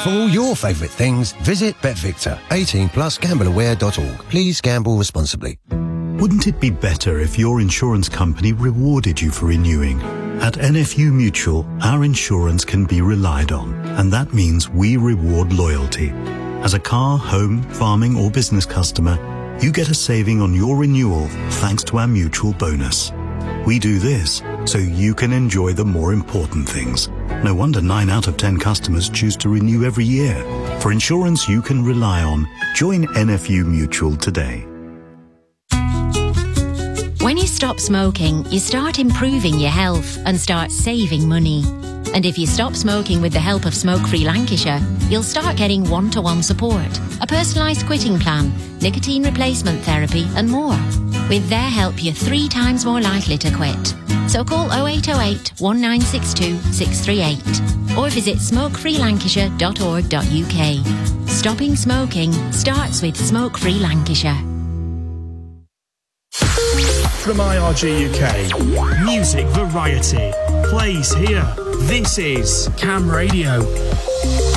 For all your favourite things, visit BetVictor. 18 plus gambleaware.org. Please gamble responsibly. Wouldn't it be better if your insurance company rewarded you for renewing? At NFU Mutual, our insurance can be relied on, and that means we reward loyalty. As a car, home, farming or business customer, you get a saving on your renewal thanks to our mutual bonus. We do this so you can enjoy the more important things. No wonder 9 out of 10 customers choose to renew every year. For insurance you can rely on, join NFU Mutual today. When you stop smoking, you start improving your health and start saving money. And if you stop smoking with the help of Smoke Free Lancashire, you'll start getting one-to-one support, a personalised quitting plan, nicotine replacement therapy and more. With their help, you're 3 times more likely to quit. So call 0808 1962 638 or visit smokefreelancashire.org.uk. Stopping smoking starts with Smoke Free Lancashire. From IRG UK, music variety plays here. This is Cam Radio.